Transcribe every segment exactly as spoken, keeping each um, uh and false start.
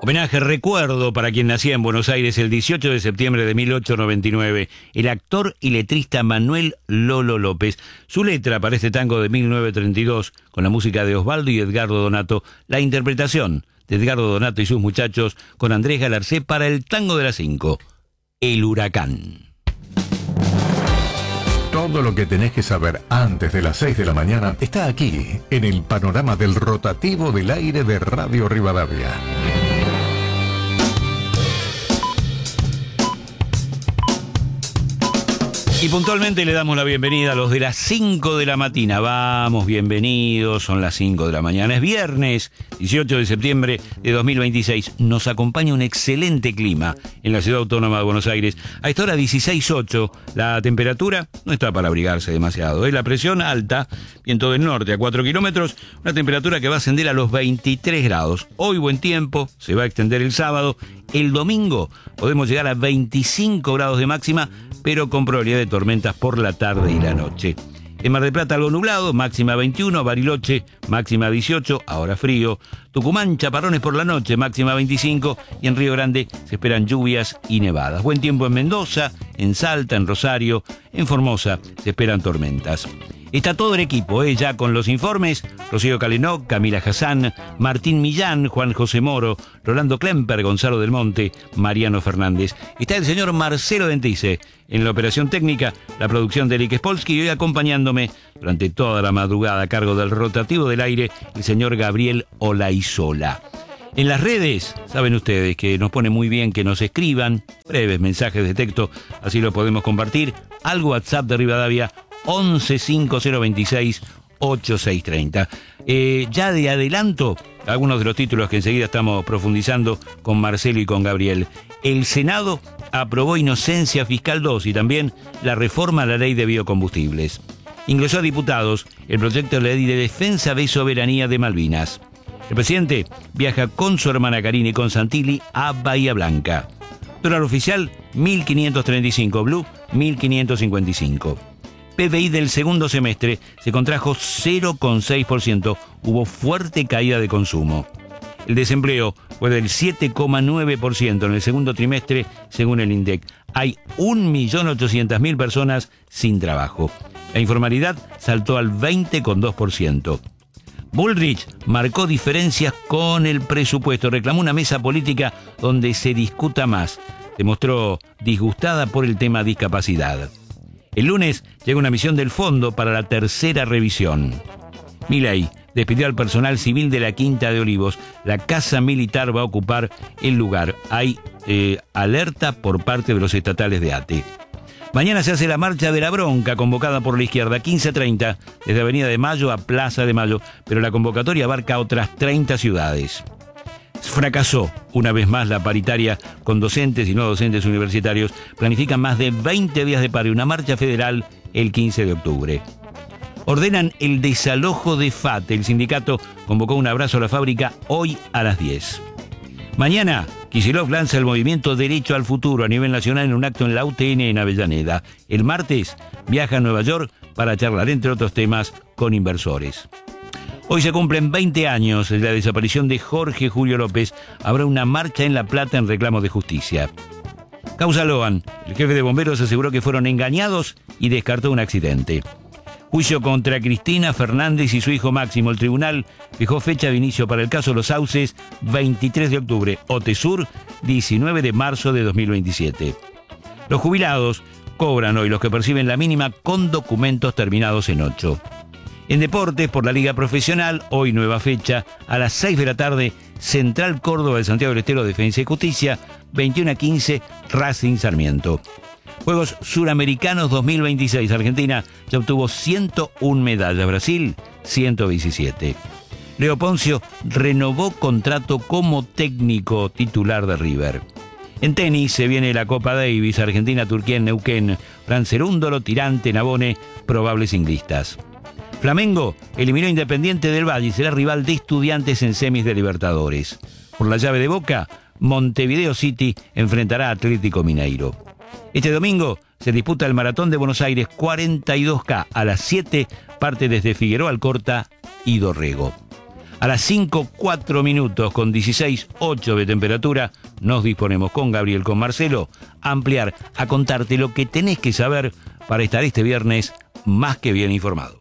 Homenaje, recuerdo para quien nacía en Buenos Aires el dieciocho de septiembre de mil ochocientos noventa y nueve, el actor y letrista Manuel Lolo López. Su letra para este tango de mil novecientos treinta y dos, con la música de Osvaldo y Edgardo Donato, la interpretación de Edgardo Donato y sus muchachos con Andrés Galarcé para el tango de las cinco, El Huracán. Todo lo que tenés que saber antes de las seis de la mañana está aquí, en el panorama del rotativo del aire de Radio Rivadavia. Y puntualmente le damos la bienvenida a los de las cinco de la mañana. Vamos, bienvenidos, son las cinco de la mañana. Es viernes, dieciocho de septiembre de dos mil veintiséis. Nos acompaña un excelente clima en la Ciudad Autónoma de Buenos Aires. A esta hora dieciséis punto ocho, la temperatura no está para abrigarse demasiado. Es la presión alta, viento del norte a cuatro kilómetros, una temperatura que va a ascender a los veintitrés grados. Hoy buen tiempo, se va a extender el sábado. El domingo podemos llegar a veinticinco grados de máxima, pero con probabilidad de tormentas por la tarde y la noche. En Mar del Plata algo nublado, máxima veintiuno, Bariloche, máxima dieciocho, ahora frío. Tucumán, chaparrones por la noche, máxima veinticinco, y en Río Grande se esperan lluvias y nevadas. Buen tiempo en Mendoza, en Salta, en Rosario, en Formosa se esperan tormentas. Está todo el equipo, ¿eh? Ya con los informes: Rocío Calenó, Camila Hassan, Martín Millán, Juan José Moro, Rolando Klemper, Gonzalo del Monte, Mariano Fernández. Está el señor Marcelo Dentice en la operación técnica, la producción de Eric Spolsky, y hoy acompañándome durante toda la madrugada a cargo del rotativo del aire, el señor Gabriel Olaizola. En las redes, saben ustedes que nos pone muy bien que nos escriban breves mensajes de texto, así lo podemos compartir al WhatsApp de Rivadavia once cinco cero veintiséis ochenta y seis treinta. Eh, ya de adelanto, algunos de los títulos que enseguida estamos profundizando con Marcelo y con Gabriel. El Senado aprobó Inocencia Fiscal dos y también la reforma a la ley de biocombustibles. Ingresó a diputados el proyecto de ley de defensa de soberanía de Malvinas. El presidente viaja con su hermana Karina y con Santilli a Bahía Blanca. Dólar oficial mil quinientos treinta y cinco, blue mil quinientos cincuenta y cinco. P B I del segundo semestre se contrajo cero coma seis por ciento, hubo fuerte caída de consumo. El desempleo fue del siete coma nueve por ciento en el segundo trimestre, según el INDEC. Hay un millón ochocientas mil personas sin trabajo. La informalidad saltó al veinte coma dos por ciento. Bullrich marcó diferencias con el presupuesto, reclamó una mesa política donde se discuta más. Se mostró disgustada por el tema discapacidad. El lunes llega una misión del Fondo para la tercera revisión. Milei despidió al personal civil de la Quinta de Olivos. La Casa Militar va a ocupar el lugar. Hay eh, alerta por parte de los estatales de A T E. Mañana se hace la Marcha de la Bronca, convocada por la izquierda, quince treinta, desde Avenida de Mayo a Plaza de Mayo, pero la convocatoria abarca otras treinta ciudades. Fracasó una vez más la paritaria con docentes y no docentes universitarios. Planifican más de veinte días de paro y una marcha federal el quince de octubre. Ordenan el desalojo de F A T. El sindicato convocó un abrazo a la fábrica hoy a las diez. Mañana, Kicillof lanza el movimiento Derecho al Futuro a nivel nacional en un acto en la U T N en Avellaneda. El martes viaja a Nueva York para charlar, entre otros temas, con inversores. Hoy se cumplen veinte años de la desaparición de Jorge Julio López. Habrá una marcha en La Plata en reclamo de justicia. Causa Loan. El jefe de bomberos aseguró que fueron engañados y descartó un accidente. Juicio contra Cristina Fernández y su hijo Máximo. El tribunal fijó fecha de inicio para el caso Los Sauces, veintitrés de octubre. Otesur, diecinueve de marzo de dos mil veintisiete. Los jubilados cobran hoy los que perciben la mínima con documentos terminados en ocho. En deportes, por la Liga Profesional, hoy nueva fecha, a las seis de la tarde, Central Córdoba de Santiago del Estero, Defensa y Justicia, veintiuno a quince, Racing Sarmiento. Juegos Suramericanos dos mil veintiséis, Argentina ya obtuvo ciento una medallas, Brasil ciento diecisiete. Leo Poncio renovó contrato como técnico titular de River. En tenis se viene la Copa Davis, Argentina-Turquía en Neuquén, Fran Cerúndolo, Tirante, Nabone, probables singlistas. Flamengo eliminó a Independiente del Valle y será rival de Estudiantes en semis de Libertadores. Por la llave de Boca, Montevideo City enfrentará a Atlético Mineiro. Este domingo se disputa el Maratón de Buenos Aires cuarenta y dos K a las siete, parte desde Figueroa Alcorta y Dorrego. A las cinco, cuatro minutos, con dieciséis, ocho de temperatura, nos disponemos con Gabriel, con Marcelo, a ampliar, a contarte lo que tenés que saber para estar este viernes más que bien informado.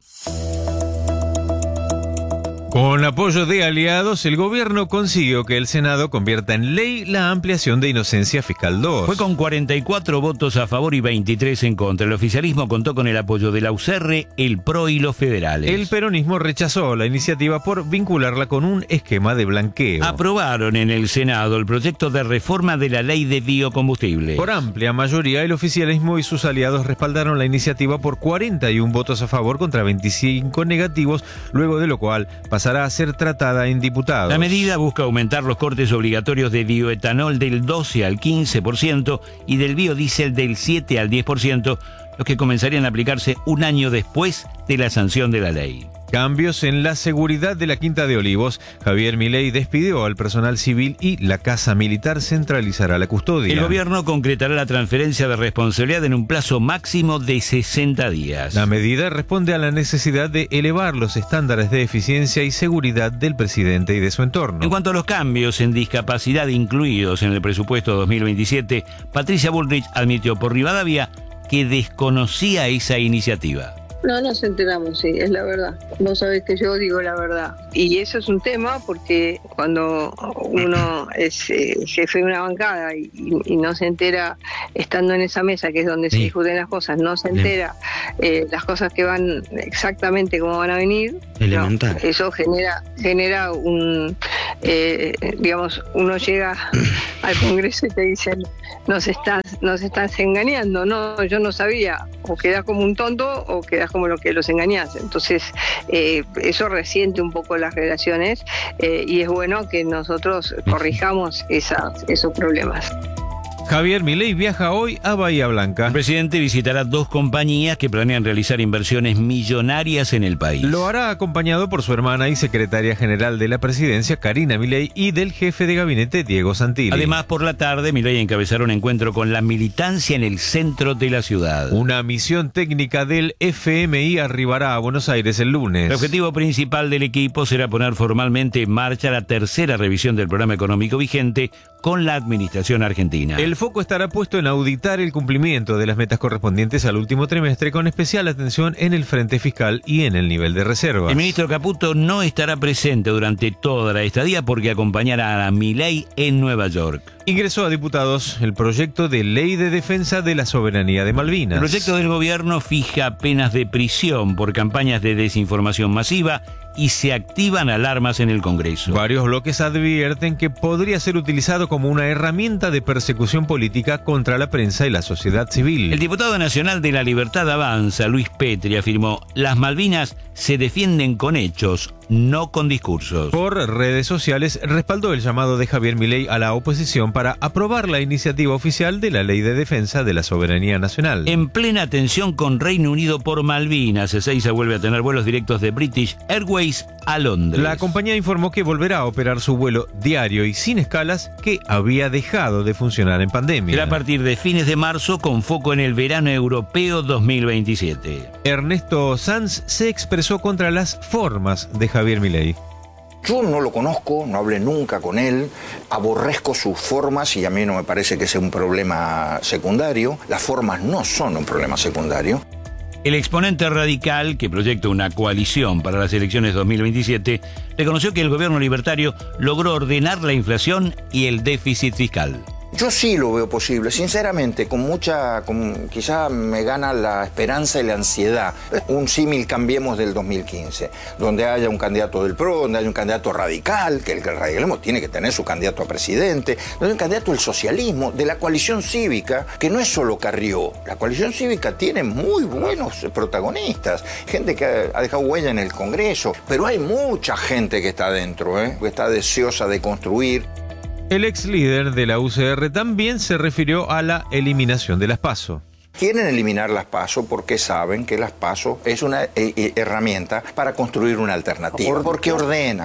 Con apoyo de aliados, el gobierno consiguió que el Senado convierta en ley la ampliación de inocencia fiscal dos. Fue con cuarenta y cuatro votos a favor y veintitrés en contra. El oficialismo contó con el apoyo de la U C R, el P R O y los federales. El peronismo rechazó la iniciativa por vincularla con un esquema de blanqueo. Aprobaron en el Senado el proyecto de reforma de la ley de biocombustibles. Por amplia mayoría, el oficialismo y sus aliados respaldaron la iniciativa por cuarenta y un votos a favor contra veinticinco negativos, luego de lo cual pasó pasará a ser tratada en diputados. La medida busca aumentar los cortes obligatorios de bioetanol del doce al quince por ciento y del biodiesel del siete al diez por ciento, los que comenzarían a aplicarse un año después de la sanción de la ley. Cambios en la seguridad de la Quinta de Olivos. Javier Milei despidió al personal civil y la Casa Militar centralizará la custodia. El gobierno concretará la transferencia de responsabilidad en un plazo máximo de sesenta días. La medida responde a la necesidad de elevar los estándares de eficiencia y seguridad del presidente y de su entorno. En cuanto a los cambios en discapacidad incluidos en el presupuesto dos mil veintisiete, Patricia Bullrich admitió por Rivadavia que desconocía esa iniciativa. No, nos enteramos, sí, es la verdad. Vos sabés que yo digo la verdad. Y eso es un tema porque cuando uno es eh, jefe de una bancada y, y no se entera, estando en esa mesa, que es donde sí. se discuten las cosas, no se entera eh, las cosas que van exactamente como van a venir, no, eso genera genera un, eh, digamos, uno llega al Congreso y te dicen, nos estás, nos estás engañando. No, yo no sabía. O quedás como un tonto o quedás como lo que los engañás. Entonces, eh, eso resiente un poco las relaciones eh, y es bueno que nosotros corrijamos esas, esos problemas. Javier Milei viaja hoy a Bahía Blanca. El presidente visitará dos compañías que planean realizar inversiones millonarias en el país. Lo hará acompañado por su hermana y secretaria general de la presidencia, Karina Milei, y del jefe de gabinete, Diego Santilli. Además, por la tarde, Milei encabezará un encuentro con la militancia en el centro de la ciudad. Una misión técnica del F M I arribará a Buenos Aires el lunes. El objetivo principal del equipo será poner formalmente en marcha la tercera revisión del programa económico vigente con la administración argentina. El foco estará puesto en auditar el cumplimiento de las metas correspondientes al último trimestre, con especial atención en el frente fiscal y en el nivel de reservas. El ministro Caputo no estará presente durante toda la estadía porque acompañará a Milei en Nueva York. Ingresó a diputados el proyecto de ley de defensa de la soberanía de Malvinas. El proyecto del gobierno fija penas de prisión por campañas de desinformación masiva y se activan alarmas en el Congreso. Varios bloques advierten que podría ser utilizado como una herramienta de persecución política contra la prensa y la sociedad civil. El diputado nacional de la Libertad Avanza, Luis Petri, afirmó: las Malvinas se defienden con hechos, no con discursos. Por redes sociales respaldó el llamado de Javier Milei a la oposición para aprobar la iniciativa oficial de la Ley de Defensa de la Soberanía Nacional. En plena tensión con Reino Unido por Malvinas, Ezeiza vuelve a tener vuelos directos de British Airways a Londres. La compañía informó que volverá a operar su vuelo diario y sin escalas que había dejado de funcionar en pandemia. Será a partir de fines de marzo con foco en el verano europeo dos mil veintisiete. Ernesto Sanz se expresó contra las formas de Javier Milei. Yo no lo conozco, no hablé nunca con él, aborrezco sus formas y a mí no me parece que sea un problema secundario. Las formas no son un problema secundario. El exponente radical, que proyecta una coalición para las elecciones dos mil veintisiete, reconoció que el gobierno libertario logró ordenar la inflación y el déficit fiscal. Yo sí lo veo posible, sinceramente, con mucha, con, quizá me gana la esperanza y la ansiedad. Un símil Cambiemos del dos mil quince, donde haya un candidato del P R O, donde haya un candidato radical, que el, que el radicalismo tiene que tener su candidato a presidente, donde haya un candidato del socialismo, de la coalición cívica, que no es solo Carrió. La coalición cívica tiene muy buenos protagonistas, gente que ha, ha dejado huella en el Congreso, pero hay mucha gente que está adentro, ¿eh? que está deseosa de construir. El ex líder de la U C R también se refirió a la eliminación de las PASO. Quieren eliminar las PASO porque saben que las PASO es una eh, herramienta para construir una alternativa, porque ordena.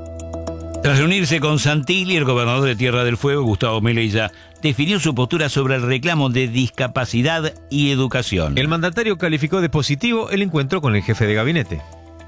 Tras reunirse con Santilli, el gobernador de Tierra del Fuego, Gustavo Melella, definió su postura sobre el reclamo de discapacidad y educación. El mandatario calificó de positivo el encuentro con el jefe de gabinete.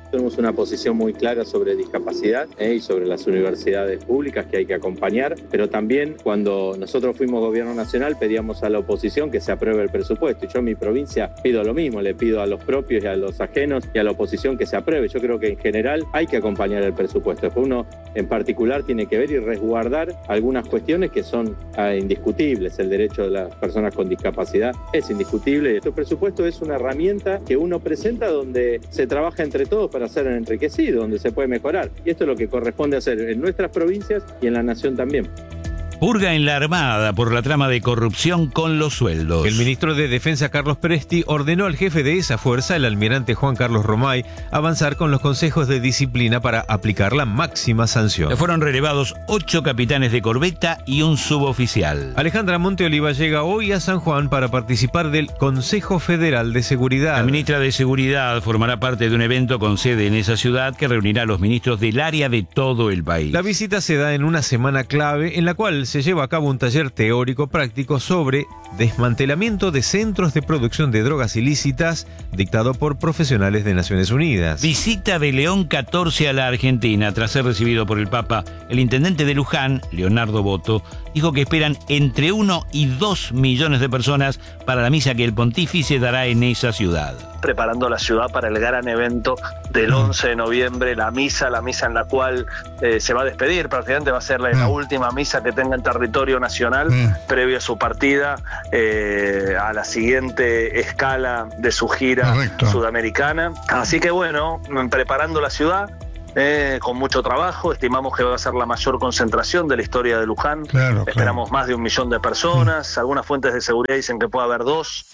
Tenemos una posición muy clara sobre discapacidad eh, y sobre las universidades públicas que hay que acompañar, pero también cuando nosotros fuimos gobierno nacional pedíamos a la oposición que se apruebe el presupuesto. Y yo en mi provincia pido lo mismo, le pido a los propios y a los ajenos y a la oposición que se apruebe. Yo creo que en general hay que acompañar el presupuesto. Uno en particular tiene que ver y resguardar algunas cuestiones que son eh, indiscutibles. El derecho de las personas con discapacidad es indiscutible. Y este presupuesto es una herramienta que uno presenta donde se trabaja entre todos para ser enriquecido, donde se puede mejorar. Y esto es lo que corresponde hacer en nuestras provincias y en la nación también. Purga en la Armada por la trama de corrupción con los sueldos. El ministro de Defensa Carlos Presti ordenó al jefe de esa fuerza, el almirante Juan Carlos Romay, avanzar con los consejos de disciplina para aplicar la máxima sanción. Le fueron relevados ocho capitanes de corbeta y un suboficial. Alejandra Monteoliva llega hoy a San Juan para participar del Consejo Federal de Seguridad. La ministra de Seguridad formará parte de un evento con sede en esa ciudad que reunirá a los ministros del área de todo el país. La visita se da en una semana clave en la cual se lleva a cabo un taller teórico práctico sobre desmantelamiento de centros de producción de drogas ilícitas dictado por profesionales de Naciones Unidas. Visita de León catorce a la Argentina. Tras ser recibido por el Papa, el intendente de Luján, Leonardo Boto, dijo que esperan entre uno y dos millones de personas para la misa que el pontífice dará en esa ciudad. Preparando la ciudad para el gran evento del once de noviembre, la misa, la misa en la cual eh, se va a despedir, prácticamente va a ser la, la última misa que tenga en territorio nacional, previo a su partida eh, a la siguiente escala de su gira Correcto. Sudamericana. Así que bueno, preparando la ciudad, Eh, con mucho trabajo, estimamos que va a ser la mayor concentración de la historia de Luján. Claro, Esperamos claro. más de un millón de personas, sí. Algunas fuentes de seguridad dicen que puede haber dos.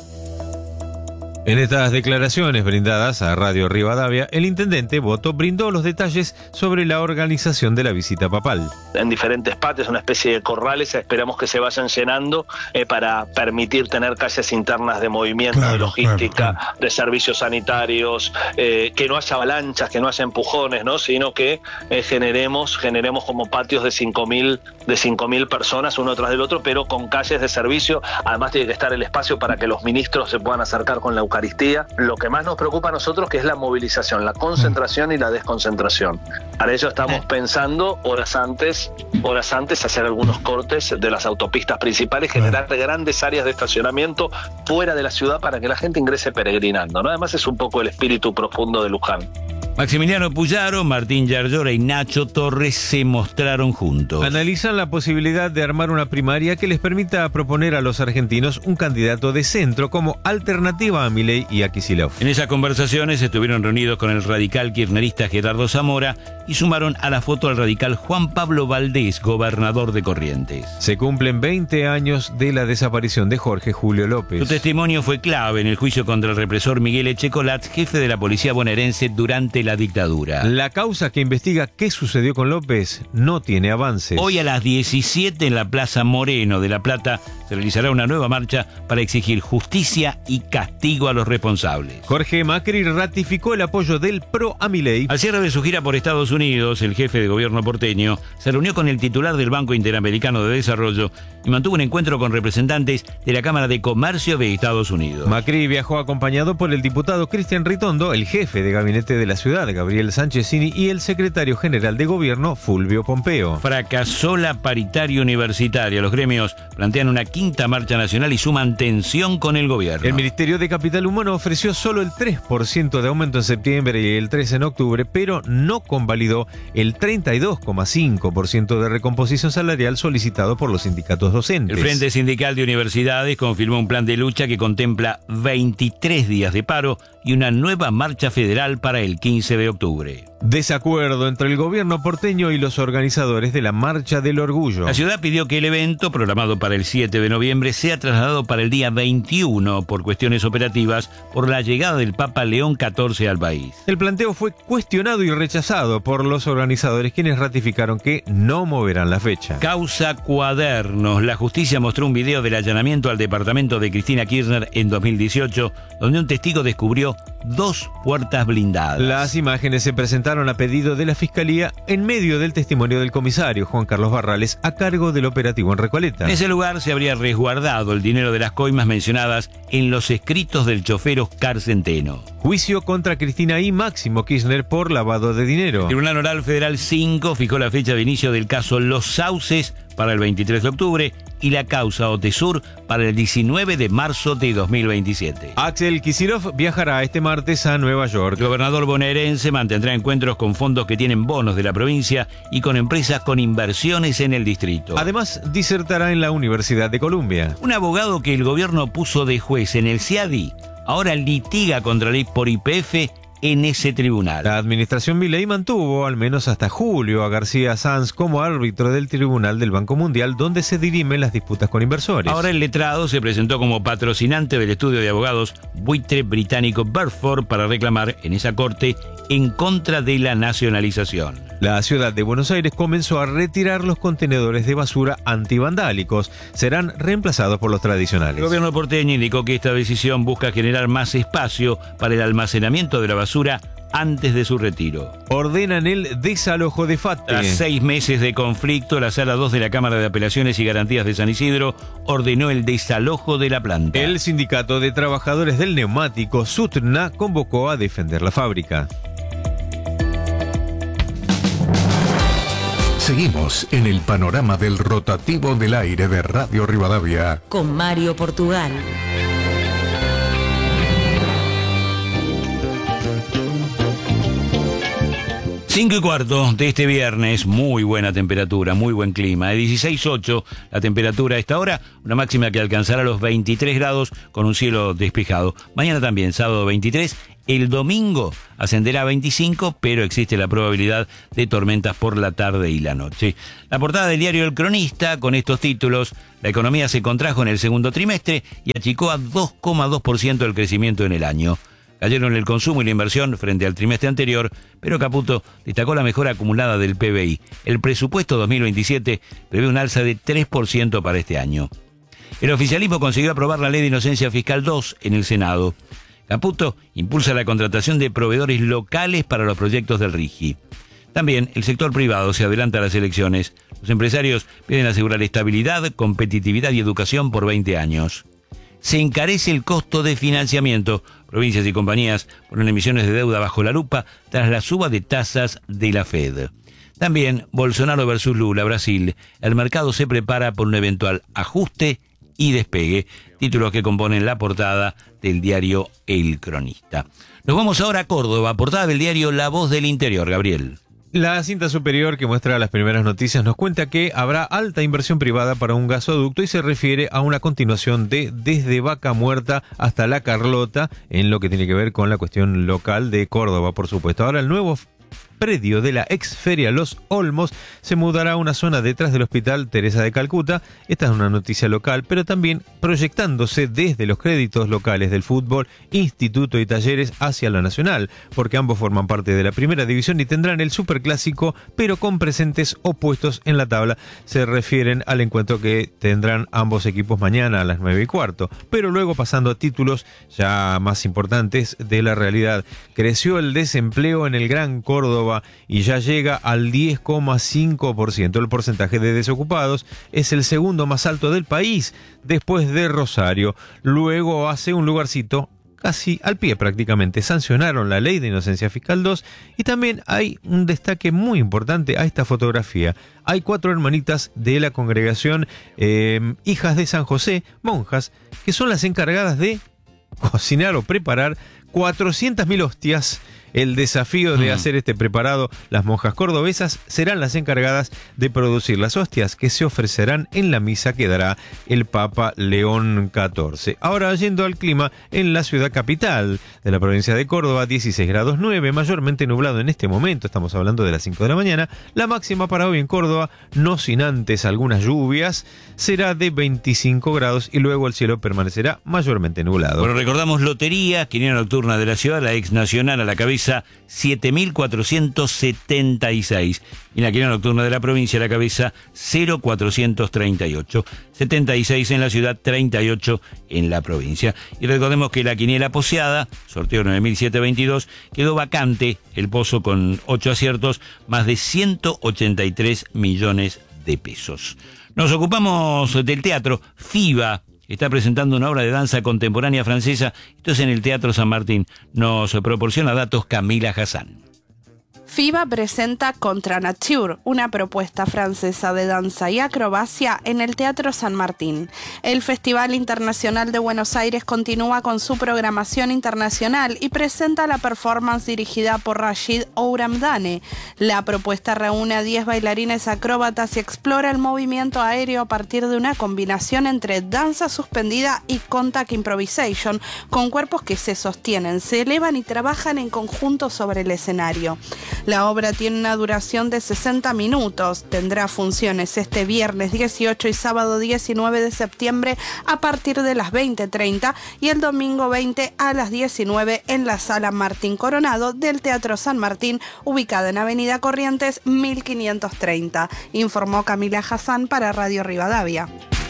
En estas declaraciones brindadas a Radio Rivadavia, el intendente Boto brindó los detalles sobre la organización de la visita papal. En diferentes patios, una especie de corrales, esperamos que se vayan llenando eh, para permitir tener calles internas de movimiento, claro, de logística, claro, claro. de servicios sanitarios, eh, que no haya avalanchas, que no haya empujones, ¿no? Sino que eh, generemos, generemos como patios de cinco mil de cinco mil personas, uno tras del otro, pero con calles de servicio. Además tiene que estar el espacio para que los ministros se puedan acercar con la Eucaristía. Lo que más nos preocupa a nosotros que es la movilización, la concentración y la desconcentración. Para ello estamos pensando horas antes, horas antes hacer algunos cortes de las autopistas principales, generar grandes áreas de estacionamiento fuera de la ciudad para que la gente ingrese peregrinando, ¿no? Además es un poco el espíritu profundo de Luján. Maximiliano Puyaro, Martín Yarlora y Nacho Torres se mostraron juntos. Analizan la posibilidad de armar una primaria que les permita proponer a los argentinos un candidato de centro como alternativa a Milei y a Kicillof. En esas conversaciones estuvieron reunidos con el radical kirchnerista Gerardo Zamora y sumaron a la foto al radical Juan Pablo Valdés, gobernador de Corrientes. Se cumplen veinte años de la desaparición de Jorge Julio López. Su testimonio fue clave en el juicio contra el represor Miguel Echecolat, jefe de la policía bonaerense durante la dictadura. La causa que investiga qué sucedió con López no tiene avances. Hoy a las diecisiete en la Plaza Moreno de La Plata se realizará una nueva marcha para exigir justicia y castigo a los responsables. Jorge Macri ratificó el apoyo del PRO a Milei. Al cierre de su gira por Estados Unidos, el jefe de gobierno porteño se reunió con el titular del Banco Interamericano de Desarrollo y mantuvo un encuentro con representantes de la Cámara de Comercio de Estados Unidos. Macri viajó acompañado por el diputado Cristian Ritondo, el jefe de gabinete de la ciudad, Gabriel Sanchezini, y el secretario general de gobierno, Fulvio Pompeo. Fracasó la paritaria universitaria. Los gremios plantean una quinta marcha nacional y suman tensión con el gobierno. El Ministerio de Capital Humano ofreció solo el tres por ciento de aumento en septiembre y el tres por ciento en octubre, pero no convalidó el treinta y dos coma cinco por ciento de recomposición salarial solicitado por los sindicatos docentes. El Frente Sindical de Universidades confirmó un plan de lucha que contempla veintitrés días de paro y una nueva marcha federal para el quince de octubre. Desacuerdo entre el gobierno porteño y los organizadores de la Marcha del Orgullo. La ciudad pidió que el evento, programado para el siete de noviembre, sea trasladado para el día veintiuno por cuestiones operativas por la llegada del Papa León catorce al país. El planteo fue cuestionado y rechazado por los organizadores, quienes ratificaron que no moverán la fecha. Causa Cuadernos. La justicia mostró un video del allanamiento al departamento de Cristina Kirchner en dos mil dieciocho, donde un testigo descubrió dos puertas blindadas. Las imágenes se presentaron presentaron a pedido de la Fiscalía en medio del testimonio del comisario Juan Carlos Barrales a cargo del operativo en Recoleta. En ese lugar se habría resguardado el dinero de las coimas mencionadas en los escritos del chofer Oscar Centeno. Juicio contra Cristina y Máximo Kirchner por lavado de dinero. El Tribunal Oral Federal cinco fijó la fecha de inicio del caso Los Sauces para el veintitrés de octubre y la causa Otesur para el diecinueve de marzo de dos mil veintisiete. Axel Kicillof viajará este martes a Nueva York. El gobernador bonaerense mantendrá encuentros con fondos que tienen bonos de la provincia y con empresas con inversiones en el distrito. Además, disertará en la Universidad de Columbia. Un abogado que el gobierno puso de juez en el C I A D I ahora litiga contra ley por Y P F en ese tribunal. La administración Milei mantuvo, al menos hasta julio, a García Sanz como árbitro del Tribunal del Banco Mundial, donde se dirimen las disputas con inversores. Ahora el letrado se presentó como patrocinante del estudio de abogados buitre británico Burford para reclamar en esa corte en contra de la nacionalización. La ciudad de Buenos Aires comenzó a retirar los contenedores de basura antivandálicos. Serán reemplazados por los tradicionales. El gobierno porteño indicó que esta decisión busca generar más espacio para el almacenamiento de la basura antes de su retiro. Ordenan el desalojo de FATE. Tras seis meses de conflicto, la Sala dos de la Cámara de Apelaciones y Garantías de San Isidro ordenó el desalojo de la planta. El Sindicato de Trabajadores del Neumático, SUTNA, convocó a defender la fábrica. Seguimos en el panorama del rotativo del aire de Radio Rivadavia. Con Mario Portugal. Cinco y cuarto de este viernes, muy buena temperatura, muy buen clima. De dieciséis punto ocho la temperatura a esta hora, una máxima que alcanzará los veintitrés grados con un cielo despejado. Mañana también, sábado veintitrés. El domingo ascenderá a veinticinco, pero existe la probabilidad de tormentas por la tarde y la noche. La portada del diario El Cronista con estos títulos: la economía se contrajo en el segundo trimestre y achicó a dos coma dos por ciento el crecimiento en el año. Cayeron el consumo y la inversión frente al trimestre anterior, pero Caputo destacó la mejora acumulada del P B I. El presupuesto dos mil veintisiete prevé un alza de tres por ciento para este año. El oficialismo consiguió aprobar la Ley de Inocencia Fiscal dos en el Senado. Caputo impulsa la contratación de proveedores locales para los proyectos del RIGI. También el sector privado se adelanta a las elecciones. Los empresarios piden asegurar estabilidad, competitividad y educación por veinte años. Se encarece el costo de financiamiento. Provincias y compañías ponen emisiones de deuda bajo la lupa tras la suba de tasas de la Fed. También Bolsonaro versus Lula, Brasil. El mercado se prepara por un eventual ajuste y despegue. Títulos que componen la portada del diario El Cronista. Nos vamos ahora a Córdoba, portada del diario La Voz del Interior, Gabriel. La cinta superior que muestra las primeras noticias nos cuenta que habrá alta inversión privada para un gasoducto y se refiere a una continuación de desde Vaca Muerta hasta La Carlota, en lo que tiene que ver con la cuestión local de Córdoba, por supuesto. Ahora el nuevo predio de la ex feria Los Olmos se mudará a una zona detrás del Hospital Teresa de Calcuta. Esta es una noticia local, pero también proyectándose desde los créditos locales del fútbol, instituto y talleres hacia la nacional, porque ambos forman parte de la primera división y tendrán el superclásico, pero con presentes opuestos en la tabla. Se refieren al encuentro que tendrán ambos equipos mañana a las nueve y cuarto, pero luego pasando a títulos ya más importantes de la realidad. Creció el desempleo en el Gran Córdoba y ya llega al diez coma cinco por ciento. El porcentaje de desocupados es el segundo más alto del país, después de Rosario. Luego hace un lugarcito casi al pie prácticamente. Sancionaron la Ley de Inocencia Fiscal dos y también hay un destaque muy importante a esta fotografía. Hay cuatro hermanitas de la congregación eh, Hijas de San José, monjas, que son las encargadas de cocinar o preparar cuatrocientas mil hostias. El desafío de hacer este preparado, las monjas cordobesas serán las encargadas de producir las hostias que se ofrecerán en la misa que dará el Papa León catorce. Ahora yendo al clima en la ciudad capital de la provincia de Córdoba, dieciséis grados nueve, mayormente nublado en este momento, estamos hablando de las cinco de la mañana. La máxima para hoy en Córdoba, no sin antes algunas lluvias, será de veinticinco grados y luego el cielo permanecerá mayormente nublado. Bueno, recordamos lotería, quiniela nocturna de la ciudad, la ex Nacional a la cabeza cabeza siete mil cuatrocientos setenta y seis. Y en la quiniela nocturna de la provincia, la cabeza cero mil cuatrocientos treinta y ocho. setenta y seis en la ciudad, treinta y ocho en la provincia. Y recordemos que la quiniela poseada, sorteo nueve mil setecientos veintidós, quedó vacante el pozo con ocho aciertos, más de ciento ochenta y tres millones de pesos. Nos ocupamos del teatro. FIBA está presentando una obra de danza contemporánea francesa. Esto es en el Teatro San Martín. Nos proporciona datos Camila Hassan. FIBA presenta Contre Nature, una propuesta francesa de danza y acrobacia en el Teatro San Martín. El Festival Internacional de Buenos Aires continúa con su programación internacional y presenta la performance dirigida por Rachid Ouramdane. La propuesta reúne a diez bailarines acróbatas y explora el movimiento aéreo a partir de una combinación entre danza suspendida y contact improvisation, con cuerpos que se sostienen, se elevan y trabajan en conjunto sobre el escenario. La obra tiene una duración de sesenta minutos. Tendrá funciones este viernes dieciocho y sábado diecinueve de septiembre a partir de las veinte treinta y el domingo veinte a las diecinueve en la Sala Martín Coronado del Teatro San Martín, ubicada en Avenida Corrientes mil quinientos treinta. Informó Camila Hassan para Radio Rivadavia.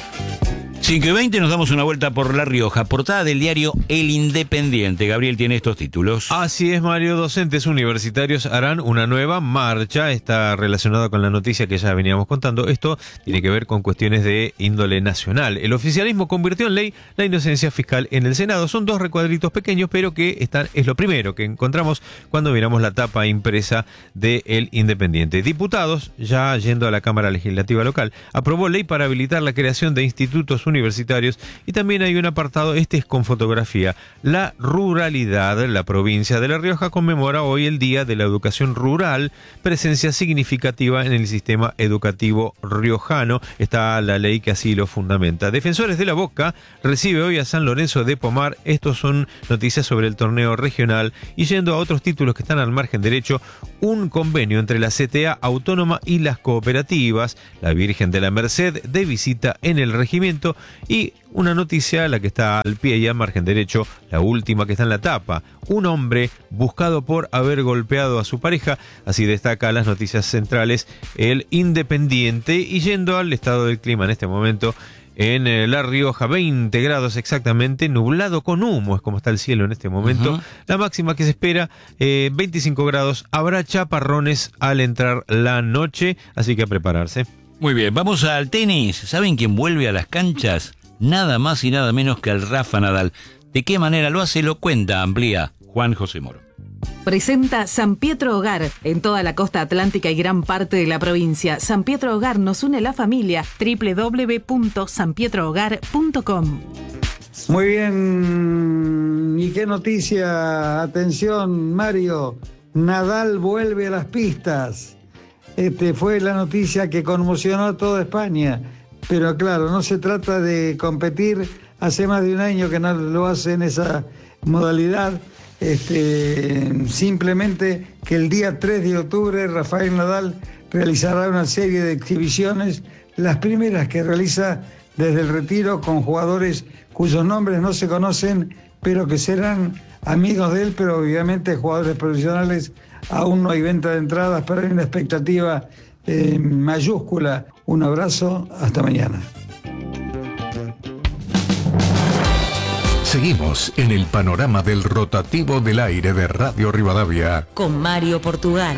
cinco y veinte nos damos una vuelta por La Rioja, portada del diario El Independiente. Gabriel tiene estos títulos. Así es, Mario. Docentes universitarios harán una nueva marcha. Está relacionado con la noticia que ya veníamos contando. Esto tiene que ver con cuestiones de índole nacional. El oficialismo convirtió en ley la inocencia fiscal en el Senado. Son dos recuadritos pequeños, pero que están, es lo primero que encontramos cuando miramos la tapa impresa de El Independiente. Diputados, ya yendo a la Cámara Legislativa local, aprobó ley para habilitar la creación de institutos universitarios universitarios y también hay un apartado, este es con fotografía. La ruralidad, la provincia de La Rioja conmemora hoy el Día de la Educación Rural, presencia significativa en el sistema educativo riojano. Está la ley que así lo fundamenta. Defensores de la Boca recibe hoy a San Lorenzo de Pomar. Estos son noticias sobre el torneo regional. Y yendo a otros títulos que están al margen derecho, un convenio entre la C T A Autónoma y las cooperativas. La Virgen de la Merced de visita en el regimiento. Y una noticia, la que está al pie y al margen derecho, la última que está en la tapa. Un hombre buscado por haber golpeado a su pareja, así destaca las noticias centrales El Independiente. Y yendo al estado del clima en este momento, en La Rioja, veinte grados exactamente, nublado con humo, es como está el cielo en este momento. Uh-huh. La máxima que se espera, eh, veinticinco grados, habrá chaparrones al entrar la noche, así que a prepararse. Muy bien, vamos al tenis. ¿Saben quién vuelve a las canchas? Nada más y nada menos que el Rafa Nadal. ¿De qué manera lo hace? Lo cuenta, amplía Juan José Moro. Presenta San Pietro Hogar en toda la costa atlántica y gran parte de la provincia. San Pietro Hogar nos une la familia. doble u doble u doble u punto san pietro hogar punto com. Muy bien. ¿Y qué noticia? Atención, Mario. Nadal vuelve a las pistas. Este fue la noticia que conmocionó a toda España. Pero claro, no se trata de competir. Hace más de un año que no lo hace en esa modalidad. Este, simplemente que el día tres de octubre Rafael Nadal realizará una serie de exhibiciones, las primeras que realiza desde el retiro con jugadores cuyos nombres no se conocen, pero que serán amigos de él, pero obviamente jugadores profesionales. Aún no hay venta de entradas, pero hay una expectativa eh, mayúscula. Un abrazo, hasta mañana. Seguimos en el panorama del rotativo del aire de Radio Rivadavia. Con Mario Portugal.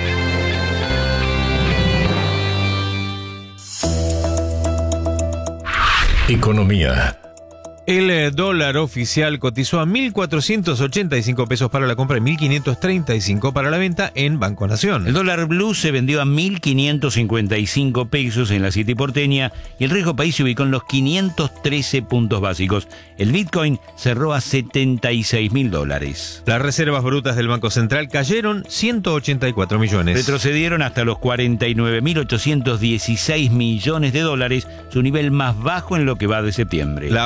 Economía. El dólar oficial cotizó a mil cuatrocientos ochenta y cinco pesos para la compra y mil quinientos treinta y cinco para la venta en Banco Nación. El dólar blue se vendió a mil quinientos cincuenta y cinco pesos en la City porteña y el riesgo país se ubicó en los quinientos trece puntos básicos. El Bitcoin cerró a setenta y seis mil dólares. Las reservas brutas del Banco Central cayeron ciento ochenta y cuatro millones. Retrocedieron hasta los cuarenta y nueve mil ochocientos dieciséis millones de dólares, su nivel más bajo en lo que va de septiembre. La autoridad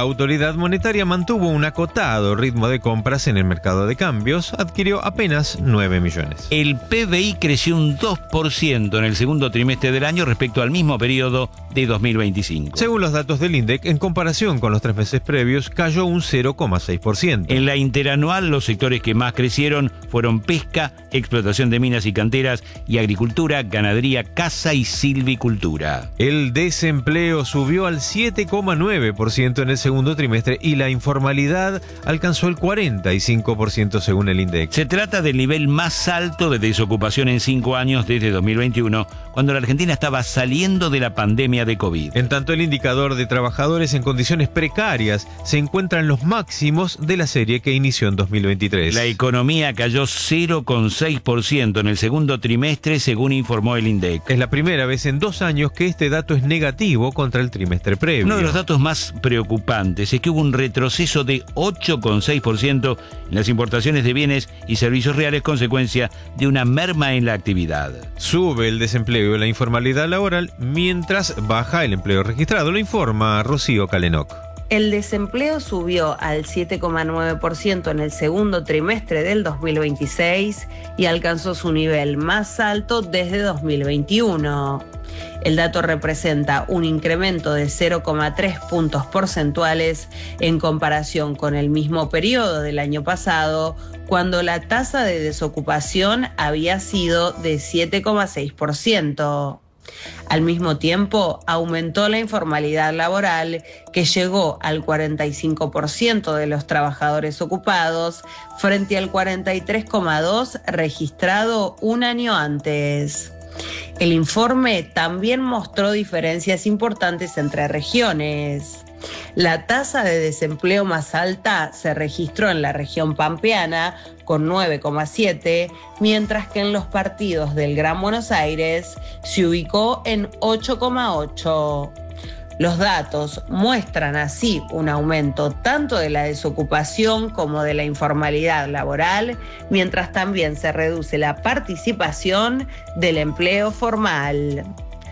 unidad monetaria mantuvo un acotado ritmo de compras en el mercado de cambios, adquirió apenas nueve millones. El P B I creció un dos por ciento en el segundo trimestre del año respecto al mismo periodo de dos mil veinticinco. Según los datos del INDEC, en comparación con los tres meses previos, cayó un cero coma seis por ciento. En la interanual, los sectores que más crecieron fueron pesca, explotación de minas y canteras y agricultura, ganadería, caza y silvicultura. El desempleo subió al siete coma nueve por ciento en el segundo trimestre y la informalidad alcanzó el cuarenta y cinco por ciento según el INDEC. Se trata del nivel más alto de desocupación en cinco años desde dos mil veintiuno, cuando la Argentina estaba saliendo de la pandemia de COVID. En tanto, el indicador de trabajadores en condiciones precarias se encuentra en los máximos de la serie que inició en dos mil veintitrés. La economía cayó cero coma seis por ciento en el segundo trimestre, según informó el INDEC. Es la primera vez en dos años que este dato es negativo contra el trimestre previo. Uno de los datos más preocupantes es que hubo un retroceso de ocho coma seis por ciento en las importaciones de bienes y servicios reales, consecuencia de una merma en la actividad. Sube el desempleo y la informalidad laboral mientras baja el empleo registrado, lo informa Rocío Calenoc. El desempleo subió al siete coma nueve por ciento en el segundo trimestre del dos mil veintiséis y alcanzó su nivel más alto desde dos mil veintiuno. El dato representa un incremento de cero coma tres puntos porcentuales en comparación con el mismo periodo del año pasado, cuando la tasa de desocupación había sido de siete coma seis por ciento. Al mismo tiempo, aumentó la informalidad laboral, que llegó al cuarenta y cinco por ciento de los trabajadores ocupados, frente al cuarenta y tres coma dos por ciento registrado un año antes. El informe también mostró diferencias importantes entre regiones. La tasa de desempleo más alta se registró en la región pampeana, con nueve coma siete, mientras que en los partidos del Gran Buenos Aires se ubicó en ocho coma ocho. Los datos muestran así un aumento tanto de la desocupación como de la informalidad laboral, mientras también se reduce la participación del empleo formal.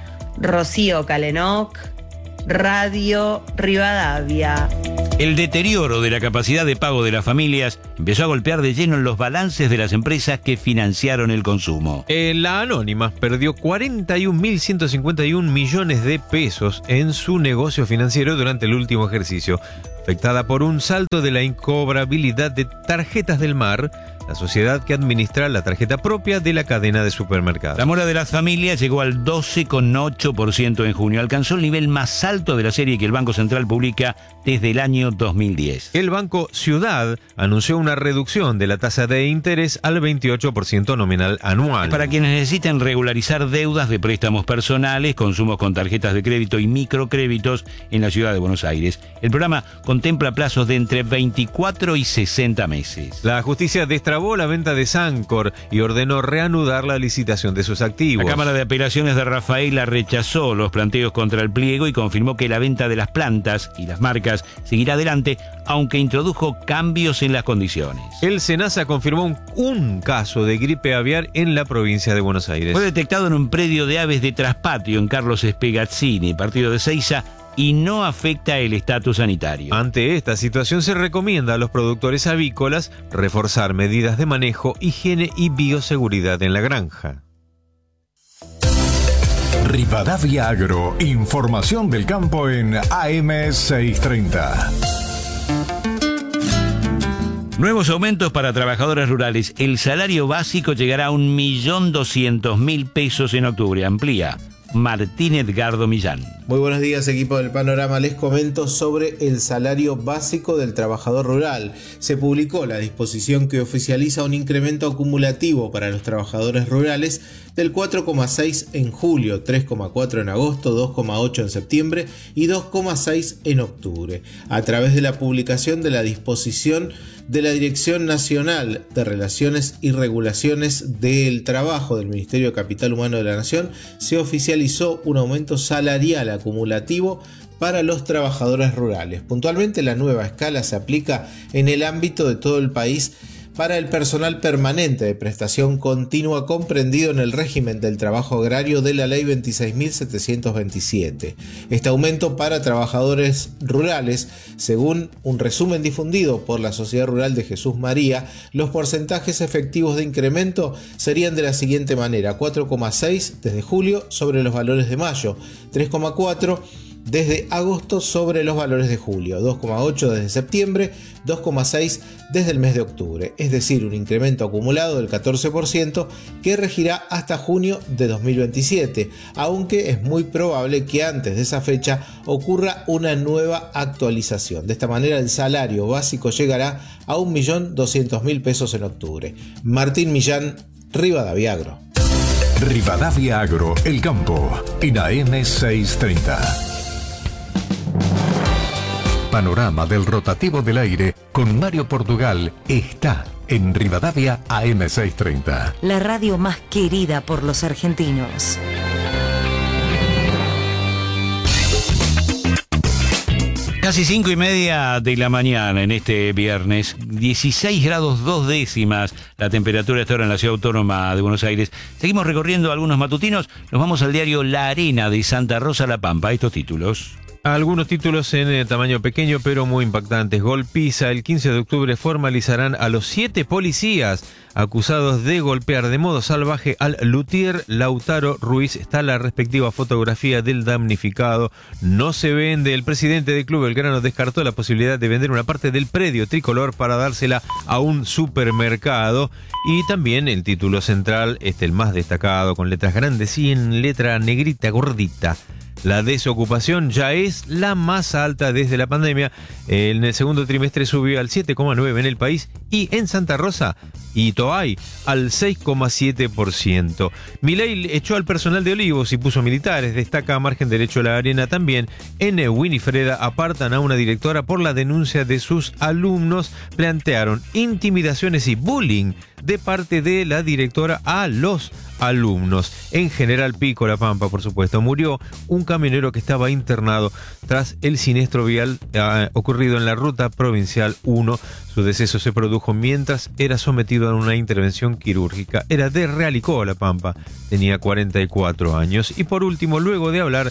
Rocío Calenoc, Radio Rivadavia. El deterioro de la capacidad de pago de las familias empezó a golpear de lleno en los balances de las empresas que financiaron el consumo. La Anónima perdió cuarenta y un mil ciento cincuenta y un millones de pesos en su negocio financiero durante el último ejercicio, afectada por un salto de la incobrabilidad de Tarjetas del Mar, la sociedad que administra la tarjeta propia de la cadena de supermercados. La mora de las familias llegó al doce coma ocho por ciento en junio. Alcanzó el nivel más alto de la serie que el Banco Central publica desde el año dos mil diez. El Banco Ciudad anunció una reducción de la tasa de interés al veintiocho por ciento nominal anual. Para quienes necesiten regularizar deudas de préstamos personales, consumos con tarjetas de crédito y microcréditos en la ciudad de Buenos Aires. El programa contempla plazos de entre veinticuatro y sesenta meses. La justicia destrabó la venta de Sancor y ordenó reanudar la licitación de sus activos. La Cámara de Apelaciones de Rafaela rechazó los planteos contra el pliego y confirmó que la venta de las plantas y las marcas seguirá adelante, aunque introdujo cambios en las condiciones. El SENASA confirmó un, un caso de gripe aviar en la provincia de Buenos Aires. Fue detectado en un predio de aves de Traspatio en Carlos Espegazzini, partido de Seiza, y no afecta el estatus sanitario. Ante esta situación se recomienda a los productores avícolas reforzar medidas de manejo, higiene y bioseguridad en la granja. Rivadavia Agro, información del campo en A M seiscientos treinta. Nuevos aumentos para trabajadores rurales. El salario básico llegará a un millón doscientos mil pesos en octubre. Amplía Martín Edgardo Millán. Muy buenos días, equipo del Panorama. Les comento sobre el salario básico del trabajador rural. Se publicó la disposición que oficializa un incremento acumulativo para los trabajadores rurales del cuatro coma seis en julio, tres coma cuatro en agosto, dos coma ocho en septiembre y dos coma seis en octubre. A través de la publicación de la disposición de la Dirección Nacional de Relaciones y Regulaciones del Trabajo del Ministerio de Capital Humano de la Nación, se oficializó un aumento salarial acumulativo para los trabajadores rurales. Puntualmente, la nueva escala se aplica en el ámbito de todo el país para el personal permanente de prestación continua comprendido en el régimen del trabajo agrario de la Ley veintiséis mil setecientos veintisiete. Este aumento para trabajadores rurales, según un resumen difundido por la Sociedad Rural de Jesús María, los porcentajes efectivos de incremento serían de la siguiente manera: cuatro coma seis desde julio sobre los valores de mayo, tres coma cuatro desde agosto sobre los valores de julio, dos coma ocho desde septiembre, dos coma seis desde el mes de octubre, es decir, un incremento acumulado del catorce por ciento que regirá hasta junio de dos mil veintisiete, aunque es muy probable que antes de esa fecha ocurra una nueva actualización. De esta manera el salario básico llegará a un millón doscientos mil pesos en octubre. Martín Millán, Rivadavia Agro. Rivadavia Agro, el campo, en A M seiscientos treinta. Panorama del rotativo del aire con Mario Portugal está en Rivadavia A M seiscientos treinta. La radio más querida por los argentinos. Casi cinco y media de la mañana en este viernes, dieciséis grados dos décimas la temperatura esta hora en la Ciudad Autónoma de Buenos Aires. Seguimos recorriendo algunos matutinos, nos vamos al diario La Arena de Santa Rosa La Pampa. Estos títulos. Algunos títulos en eh, tamaño pequeño pero muy impactantes. Golpiza. El quince de octubre formalizarán a los siete policías acusados de golpear de modo salvaje al luthier Lautaro Ruiz. Está la respectiva fotografía del damnificado. No se vende. El presidente del Club Belgrano descartó la posibilidad de vender una parte del predio tricolor para dársela a un supermercado. Y también el título central, este el más destacado, con letras grandes y en letra negrita gordita. La desocupación ya es la más alta desde la pandemia. En el segundo trimestre subió al siete coma nueve por ciento en el país y en Santa Rosa y Toay al seis coma siete por ciento. Milei echó al personal de Olivos y puso militares. Destaca a margen derecho La Arena también. En Winifreda apartan a una directora por la denuncia de sus alumnos. Plantearon intimidaciones y bullying de parte de la directora a los alumnos. En General Pico, La Pampa, por supuesto, murió un camionero que estaba internado tras el siniestro vial eh, ocurrido en la ruta provincial uno. Su deceso se produjo mientras era sometido a una intervención quirúrgica. Era de Realicó, La Pampa. Tenía cuarenta y cuatro años. Y por último, luego de hablar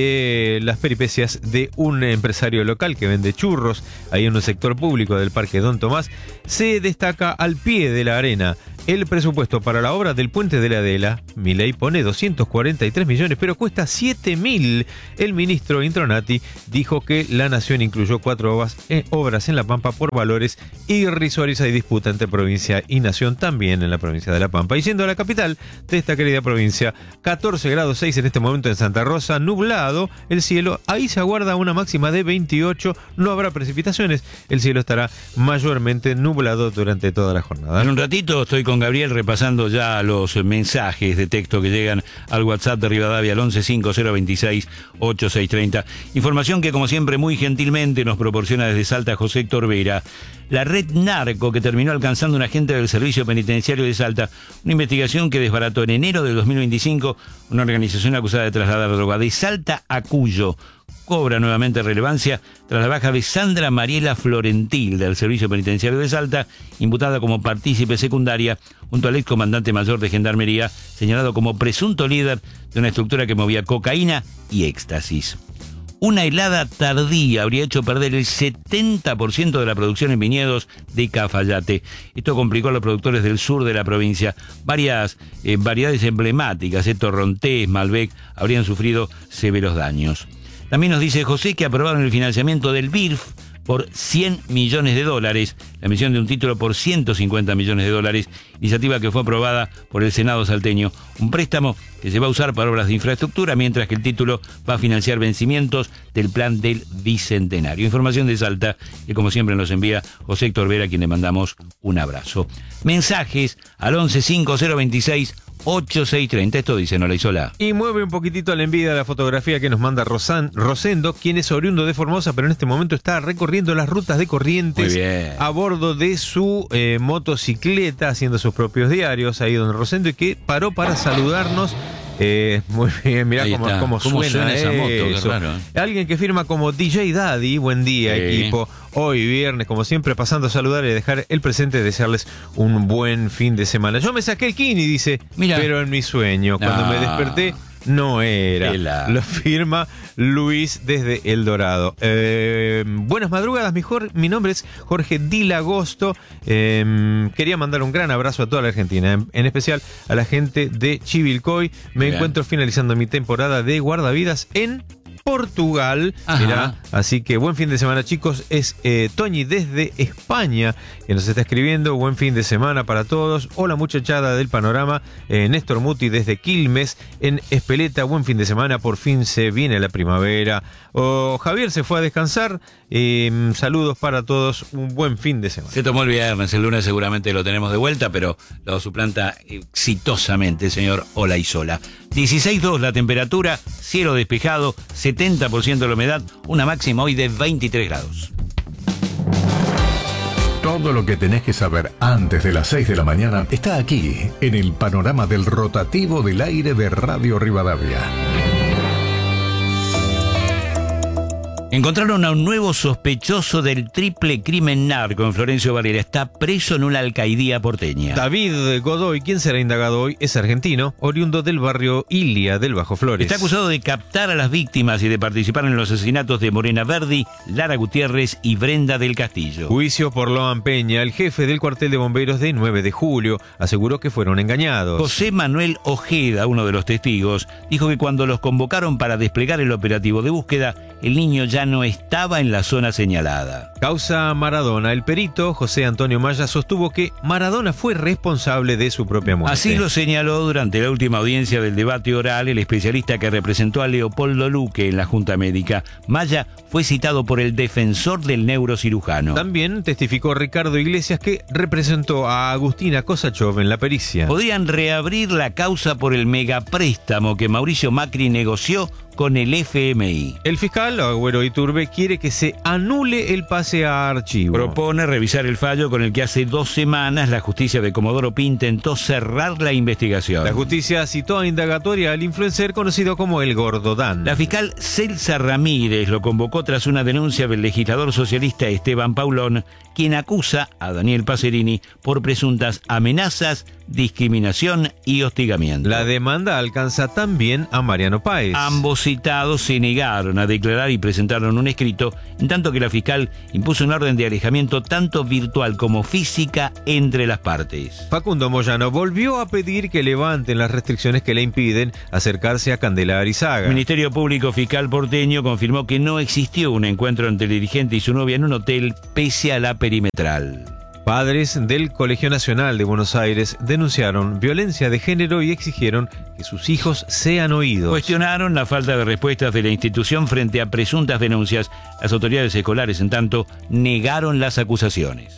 de las peripecias de un empresario local que vende churros ahí en un sector público del Parque Don Tomás, se destaca al pie de La Arena el presupuesto para la obra del Puente de la Adela. Milei pone doscientos cuarenta y tres millones, pero cuesta siete mil. El ministro Intronati dijo que la nación incluyó cuatro obras, eh, obras en La Pampa por valores irrisorios. Hay disputa entre provincia y nación también en la provincia de La Pampa. Y siendo la capital de esta querida provincia, catorce grados seis en este momento en Santa Rosa, nublado el cielo. Ahí se aguarda una máxima de veintiocho. No habrá precipitaciones. El cielo estará mayormente nublado durante toda la jornada. En un ratito estoy con Gabriel repasando ya los mensajes de texto que llegan al WhatsApp de Rivadavia al once cinco cero veintiséis ochenta y seis treinta. Información que como siempre muy gentilmente nos proporciona desde Salta José Héctor Vera. La red narco que terminó alcanzando un agente del Servicio Penitenciario de Salta, una investigación que desbarató en enero de dos mil veinticinco una organización acusada de trasladar droga de Salta a Cuyo. Cobra nuevamente relevancia tras la baja de Sandra Mariela Florentil del Servicio Penitenciario de Salta, imputada como partícipe secundaria junto al excomandante mayor de Gendarmería, señalado como presunto líder de una estructura que movía cocaína y éxtasis. Una helada tardía habría hecho perder el setenta por ciento de la producción en viñedos de Cafayate. Esto complicó a los productores del sur de la provincia. Varias eh, variedades emblemáticas, eh, Torrontés, Malbec, habrían sufrido severos daños. También nos dice José que aprobaron el financiamiento del B I R F por cien millones de dólares, la emisión de un título por ciento cincuenta millones de dólares, iniciativa que fue aprobada por el Senado salteño. Un préstamo que se va a usar para obras de infraestructura, mientras que el título va a financiar vencimientos del plan del Bicentenario. Información de Salta, que como siempre nos envía José Héctor Vera, a quien le mandamos un abrazo. Mensajes al once cinco cero veintiséis ochenta y seis treinta. Esto dice Nola Isola. Y mueve un poquitito la envidia la fotografía que nos manda Rosan, Rosendo, quien es oriundo de Formosa, pero en este momento está recorriendo las rutas de Corrientes a bordo de su eh, motocicleta, haciendo sus propios diarios ahí don Rosendo, y que paró para saludarnos Eh, muy bien, mirá Ahí cómo, está. cómo ¿Cómo suena, suena esa moto? Qué eso. raro, ¿eh? Alguien que firma como D J Daddy, buen día, Sí. equipo. Hoy viernes, como siempre, pasando a saludar y dejar el presente, desearles un buen fin de semana. Yo me saqué el kini, dice, Mira. pero en mi sueño, cuando No. me desperté, no era. Ela. Lo firma Luis desde El Dorado. Eh, buenas madrugadas, mi, Jor- mi nombre es Jorge Dilagosto. Eh, quería mandar un gran abrazo a toda la Argentina, en, en especial a la gente de Chivilcoy. Me Bien. encuentro finalizando mi temporada de guardavidas en Portugal. Ajá. Mirá, así que buen fin de semana, chicos. Es eh, Toñi desde España que nos está escribiendo. Buen fin de semana para todos. Hola, muchachada del panorama. Eh, Néstor Muti desde Quilmes en Espeleta. Buen fin de semana. Por fin se viene la primavera. Oh, Javier se fue a descansar. Eh, saludos para todos. Un buen fin de semana. Se tomó el viernes, el lunes seguramente lo tenemos de vuelta, pero lo suplanta exitosamente el señor Olaizola. dieciséis dos la temperatura, cielo despejado, setenta por ciento la humedad, una máxima hoy de veintitrés grados. Todo lo que tenés que saber antes de las seis de la mañana está aquí, en el panorama del rotativo del aire de Radio Rivadavia. Encontraron a un nuevo sospechoso del triple crimen narco en Florencio Varela. Está preso en una alcaidía porteña. David Godoy, quien será indagado hoy, es argentino, oriundo del barrio Ilia del Bajo Flores. Está acusado de captar a las víctimas y de participar en los asesinatos de Morena Verdi, Lara Gutiérrez y Brenda del Castillo. Juicio por Loan Peña, el jefe del cuartel de bomberos de nueve de julio, aseguró que fueron engañados. José Manuel Ojeda, uno de los testigos, dijo que cuando los convocaron para desplegar el operativo de búsqueda, el niño ya no estaba en la zona señalada. Causa Maradona. El perito, José Antonio Maya, sostuvo que Maradona fue responsable de su propia muerte. Así lo señaló durante la última audiencia del debate oral el especialista que representó a Leopoldo Luque en la Junta Médica. Maya fue citado por el defensor del neurocirujano. También testificó Ricardo Iglesias, que representó a Agustina Kosachov en la pericia. Podrían reabrir la causa por el megapréstamo que Mauricio Macri negoció con el F M I. El fiscal, Agüero Iturbe, quiere que se anule el pase a archivo. Propone revisar el fallo con el que hace dos semanas la justicia de Comodoro Pi intentó cerrar la investigación. La justicia citó a indagatoria al influencer conocido como El Gordo Dan. La fiscal Celsa Ramírez lo convocó tras una denuncia del legislador socialista Esteban Paulón, quien acusa a Daniel Pacerini por presuntas amenazas, discriminación y hostigamiento. La demanda alcanza también a Mariano Páez. Ambos citados se negaron a declarar y presentaron un escrito, en tanto que la fiscal impuso un orden de alejamiento tanto virtual como física entre las partes. Facundo Moyano volvió a pedir que levanten las restricciones que le impiden acercarse a Candelar y Saga. El Ministerio Público Fiscal porteño confirmó que no existió un encuentro entre el dirigente y su novia en un hotel pese a la perimetral. Padres del Colegio Nacional de Buenos Aires denunciaron violencia de género y exigieron que sus hijos sean oídos. Cuestionaron la falta de respuestas de la institución frente a presuntas denuncias. Las autoridades escolares, en tanto, negaron las acusaciones.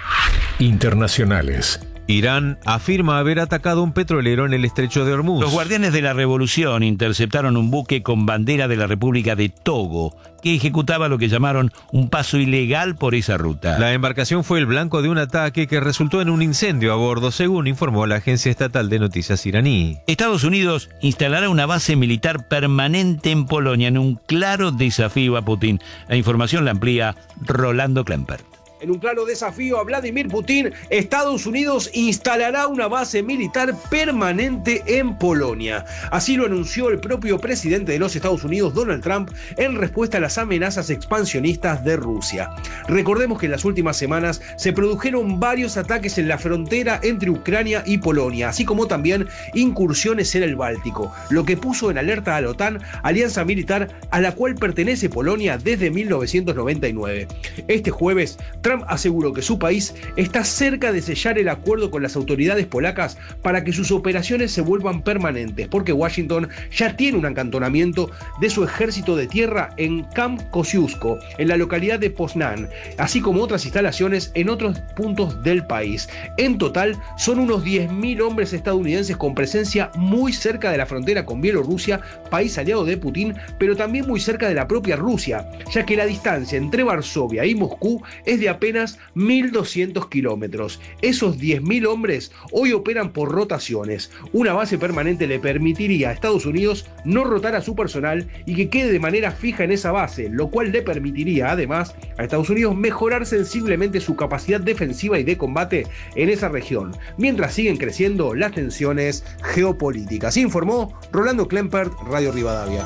Internacionales. Irán afirma haber atacado un petrolero en el estrecho de Hormuz. Los guardianes de la revolución interceptaron un buque con bandera de la República de Togo que ejecutaba lo que llamaron un paso ilegal por esa ruta. La embarcación fue el blanco de un ataque que resultó en un incendio a bordo, según informó la agencia estatal de noticias iraní. Estados Unidos instalará una base militar permanente en Polonia en un claro desafío a Putin. La información la amplía Rolando Klemper. En un claro desafío a Vladimir Putin, Estados Unidos instalará una base militar permanente en Polonia. Así lo anunció el propio presidente de los Estados Unidos, Donald Trump, en respuesta a las amenazas expansionistas de Rusia. Recordemos que en las últimas semanas se produjeron varios ataques en la frontera entre Ucrania y Polonia, así como también incursiones en el Báltico, lo que puso en alerta a la OTAN, alianza militar a la cual pertenece Polonia desde mil novecientos noventa y nueve. Este jueves, Trump aseguró que su país está cerca de sellar el acuerdo con las autoridades polacas para que sus operaciones se vuelvan permanentes, porque Washington ya tiene un acantonamiento de su ejército de tierra en Camp Kosciuszko, en la localidad de Poznan, así como otras instalaciones en otros puntos del país. En total, son unos diez mil hombres estadounidenses con presencia muy cerca de la frontera con Bielorrusia, país aliado de Putin, pero también muy cerca de la propia Rusia, ya que la distancia entre Varsovia y Moscú es de apenas apenas mil doscientos kilómetros. Esos diez mil hombres hoy operan por rotaciones. Una base permanente le permitiría a Estados Unidos no rotar a su personal y que quede de manera fija en esa base, lo cual le permitiría además a Estados Unidos mejorar sensiblemente su capacidad defensiva y de combate en esa región, mientras siguen creciendo las tensiones geopolíticas. Informó Rolando Klempert, Radio Rivadavia.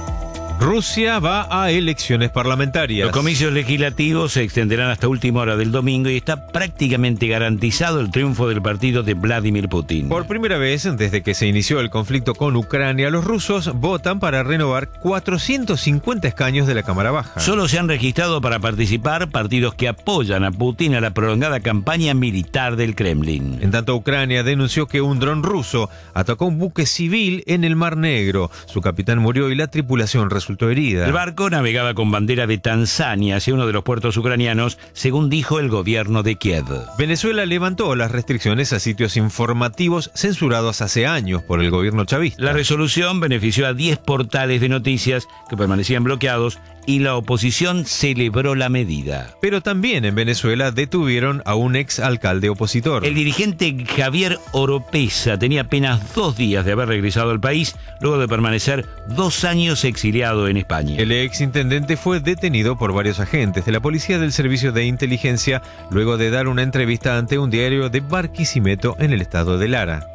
Rusia va a elecciones parlamentarias. Los comicios legislativos se extenderán hasta última hora del domingo y está prácticamente garantizado el triunfo del partido de Vladimir Putin. Por primera vez desde que se inició el conflicto con Ucrania, los rusos votan para renovar cuatrocientos cincuenta escaños de la Cámara Baja. Solo se han registrado para participar partidos que apoyan a Putin a la prolongada campaña militar del Kremlin. En tanto, Ucrania denunció que un dron ruso atacó un buque civil en el Mar Negro. Su capitán murió y la tripulación resultó herida. El barco navegaba con bandera de Tanzania hacia uno de los puertos ucranianos, según dijo el gobierno de Kiev. Venezuela levantó las restricciones a sitios informativos censurados hace años por el gobierno chavista. La resolución benefició a diez portales de noticias que permanecían bloqueados y la oposición celebró la medida. Pero también en Venezuela detuvieron a un ex alcalde opositor. El dirigente Javier Oropesa tenía apenas dos días de haber regresado al país luego de permanecer dos años exiliado en España. El ex intendente fue detenido por varios agentes de la policía del Servicio de Inteligencia luego de dar una entrevista ante un diario de Barquisimeto en el estado de Lara.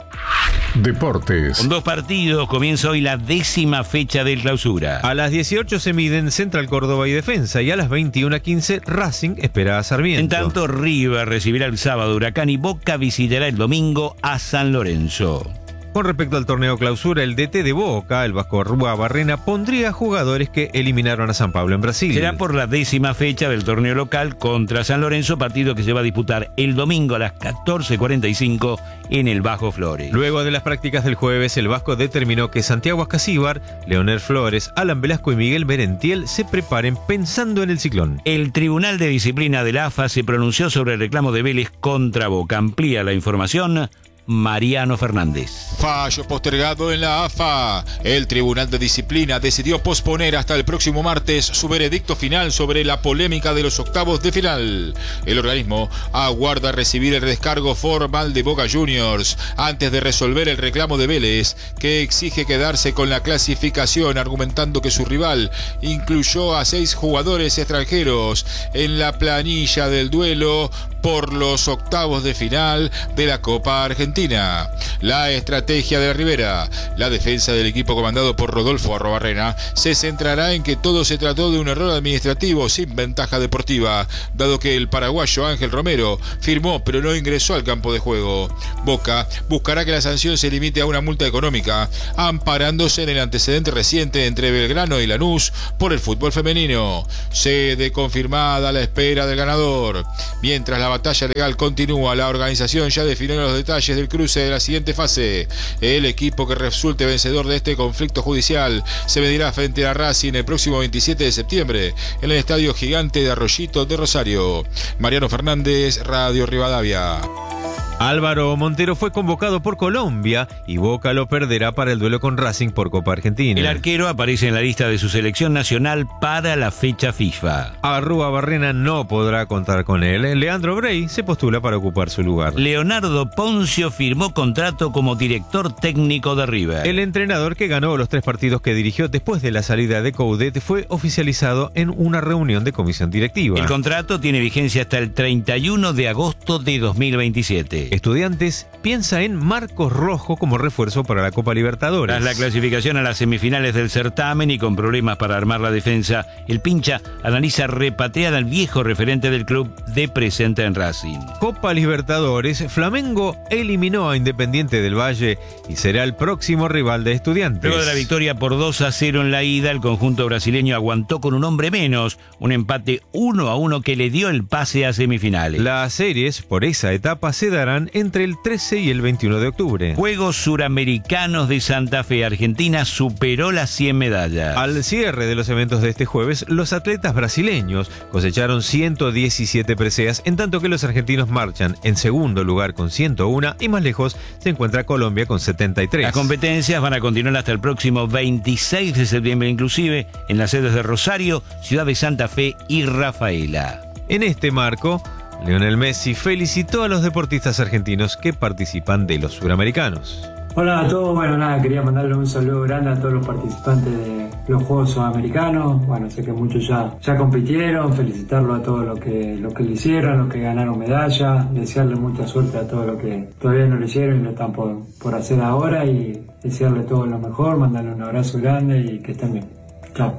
Deportes. Con dos partidos comienza hoy la décima fecha del Clausura. A las dieciocho se miden Central Córdoba y Defensa y a las veintiuna quince Racing espera a Sarmiento. En tanto, River recibirá el sábado Huracán y Boca visitará el domingo a San Lorenzo. Con respecto al torneo Clausura, el D T de Boca, el Vasco Rúa Barrena, pondría jugadores que eliminaron a San Pablo en Brasil. Será por la décima fecha del torneo local contra San Lorenzo, partido que se va a disputar el domingo a las catorce cuarenta y cinco en el Bajo Flores. Luego de las prácticas del jueves, el Vasco determinó que Santiago Ascasíbar, Leonel Flores, Alan Velasco y Miguel Merentiel se preparen pensando en el ciclón. El Tribunal de Disciplina de la A F A se pronunció sobre el reclamo de Vélez contra Boca. Amplía la información Mariano Fernández. Fallo postergado en la A F A. El Tribunal de Disciplina decidió posponer hasta el próximo martes su veredicto final sobre la polémica de los octavos de final. El organismo aguarda recibir el descargo formal de Boca Juniors antes de resolver el reclamo de Vélez, que exige quedarse con la clasificación, argumentando que su rival incluyó a seis jugadores extranjeros en la planilla del duelo por los octavos de final de la Copa Argentina. La estrategia de la Ribera, la defensa del equipo comandado por Rodolfo Arrobarrena, se centrará en que todo se trató de un error administrativo sin ventaja deportiva, dado que el paraguayo Ángel Romero firmó pero no ingresó al campo de juego. Boca buscará que la sanción se limite a una multa económica, amparándose en el antecedente reciente entre Belgrano y Lanús por el fútbol femenino. Sede confirmada a la espera del ganador. Mientras la batalla legal continúa, la organización ya definió los detalles del cruce de la siguiente fase. El equipo que resulte vencedor de este conflicto judicial se medirá frente a Racing el próximo veintisiete de septiembre en el Estadio Gigante de Arroyito de Rosario. Mariano Fernández, Radio Rivadavia. Álvaro Montero fue convocado por Colombia y Boca lo perderá para el duelo con Racing por Copa Argentina. El arquero aparece en la lista de su selección nacional para la fecha FIFA. Arrúa Barrena no podrá contar con él. Leandro Brey se postula para ocupar su lugar. Leonardo Poncio firmó contrato como director técnico de River. El entrenador que ganó los tres partidos que dirigió después de la salida de Coudet fue oficializado en una reunión de comisión directiva. El contrato tiene vigencia hasta el treinta y uno de agosto de dos mil veintisiete. Estudiantes piensa en Marcos Rojo como refuerzo para la Copa Libertadores. Tras la clasificación a las semifinales del certamen y con problemas para armar la defensa, el pincha analiza repatriar al viejo referente del club de presente en Racing. Copa Libertadores, Flamengo eliminó a Independiente del Valle y será el próximo rival de Estudiantes. Luego de la victoria por dos a cero en la ida, el conjunto brasileño aguantó con un hombre menos, un empate uno a uno que le dio el pase a semifinales. Las series por esa etapa se darán entre el trece y el veintiuno de octubre. Juegos Suramericanos de Santa Fe. Argentina superó las cien medallas. Al cierre de los eventos de este jueves, los atletas brasileños cosecharon ciento diecisiete preseas, en tanto que los argentinos marchan en segundo lugar con ciento uno y más lejos se encuentra Colombia con setenta y tres. Las competencias van a continuar hasta el próximo veintiséis de septiembre, inclusive en las sedes de Rosario, Ciudad de Santa Fe y Rafaela. En este marco, Lionel Messi felicitó a los deportistas argentinos que participan de los suramericanos. Hola a todos, bueno nada, quería mandarle un saludo grande a todos los participantes de los Juegos Sudamericanos. Bueno, sé que muchos ya, ya compitieron, felicitarlos a todos los que, los que lo hicieron, los que ganaron medalla, desearle mucha suerte a todos los que todavía no lo hicieron y lo están por, por hacer ahora, y desearle todo lo mejor, mandarle un abrazo grande y que estén bien. Chao.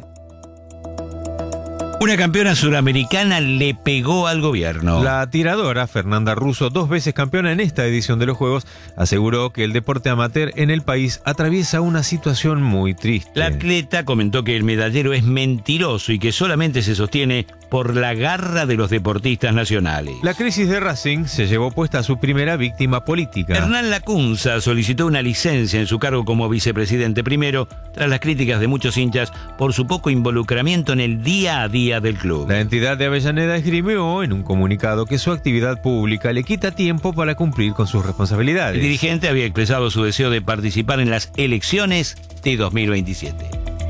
Una campeona suramericana le pegó al gobierno. La tiradora Fernanda Russo, dos veces campeona en esta edición de los Juegos, aseguró que el deporte amateur en el país atraviesa una situación muy triste. La atleta comentó que el medallero es mentiroso y que solamente se sostiene por la garra de los deportistas nacionales. La crisis de Racing se llevó puesta a su primera víctima política. Hernán Lacunza solicitó una licencia en su cargo como vicepresidente primero, tras las críticas de muchos hinchas por su poco involucramiento en el día a día del club. La entidad de Avellaneda esgrimió en un comunicado que su actividad pública le quita tiempo para cumplir con sus responsabilidades. El dirigente había expresado su deseo de participar en las elecciones de dos mil veintisiete.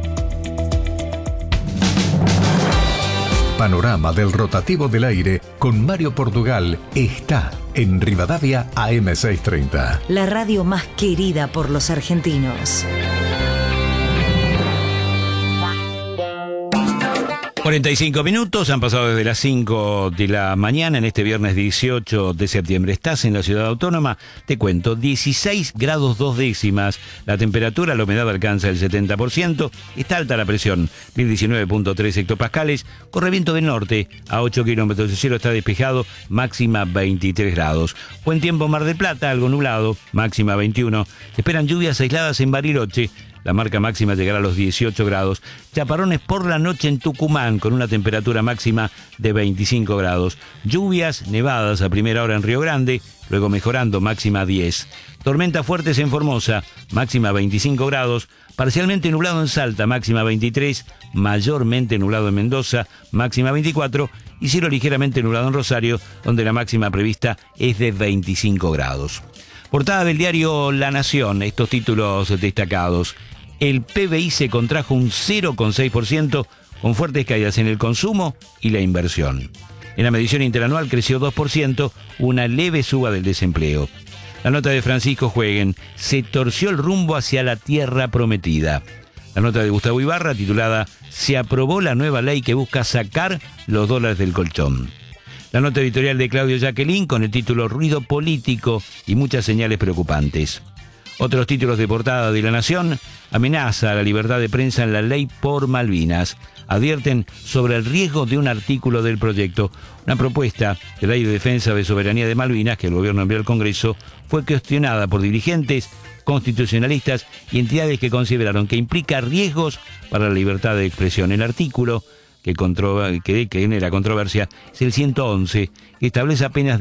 Panorama del rotativo del aire con Mario Portugal está en Rivadavia A M seiscientos treinta. La radio más querida por los argentinos. cuarenta y cinco minutos, han pasado desde las cinco de la mañana en este viernes dieciocho de septiembre. Estás en la ciudad autónoma, te cuento, dieciséis grados dos décimas, la temperatura, la humedad alcanza el setenta por ciento, está alta la presión, mil diecinueve punto tres hectopascales, corre viento del norte a ocho kilómetros, el cielo está despejado, máxima veintitrés grados. Buen tiempo en Mar del Plata, algo nublado, máxima veintiuno, esperan lluvias aisladas en Bariloche. La marca máxima llegará a los dieciocho grados. Chaparrones por la noche en Tucumán con una temperatura máxima de veinticinco grados. Lluvias, nevadas a primera hora en Río Grande, luego mejorando, máxima diez. Tormentas fuertes en Formosa, máxima veinticinco grados. Parcialmente nublado en Salta, máxima veintitrés. Mayormente nublado en Mendoza, máxima veinticuatro. Y cielo ligeramente nublado en Rosario, donde la máxima prevista es de veinticinco grados. Portada del diario La Nación, estos títulos destacados. El P B I se contrajo un cero coma seis por ciento con fuertes caídas en el consumo y la inversión. En la medición interanual creció dos por ciento, una leve suba del desempleo. La nota de Francisco Jueguen, se torció el rumbo hacia la tierra prometida. La nota de Gustavo Ibarra, titulada Se aprobó la nueva ley que busca sacar los dólares del colchón. La nota editorial de Claudio Jacqueline con el título Ruido político y muchas señales preocupantes. Otros títulos de portada de La Nación: amenaza a la libertad de prensa en la ley por Malvinas. Advierten sobre el riesgo de un artículo del proyecto. Una propuesta de ley de defensa de soberanía de Malvinas que el gobierno envió al Congreso fue cuestionada por dirigentes, constitucionalistas y entidades que consideraron que implica riesgos para la libertad de expresión. El artículo que, contro- que, que genera controversia es el ciento once, que establece apenas